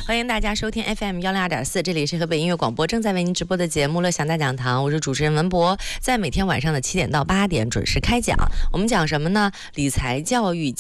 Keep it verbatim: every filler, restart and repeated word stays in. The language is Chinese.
欢迎大家收听 F M 幺零二点四，这里是河北音乐广播正在为您直播的节目《乐享大讲堂》，我是主持人文博，在每天晚上的七点到八点准时开讲。我们讲什么呢？理财教育。